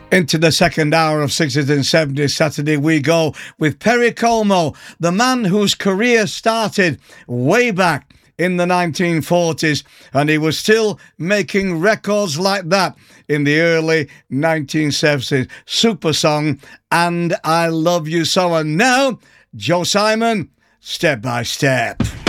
Into the second hour of 60s and 70s Saturday we go with Perry Como, the man whose career started way back in the 1940s, and he was still making records like that in the early 1970s. Super song, And I Love You So. And now, Joe Simon, Step by Step.